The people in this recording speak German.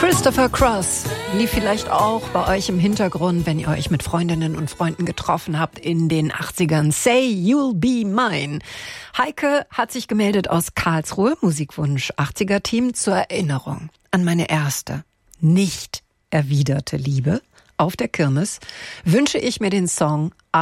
Christopher Cross lief vielleicht auch bei euch im Hintergrund, wenn ihr euch mit Freundinnen und Freunden getroffen habt in den 80ern. Say You'll Be Mine. Heike hat sich gemeldet aus Karlsruhe, Musikwunsch 80er-Team, zur Erinnerung an meine erste, nicht erwiderte Liebe. Auf der Kirmes wünsche ich mir den Song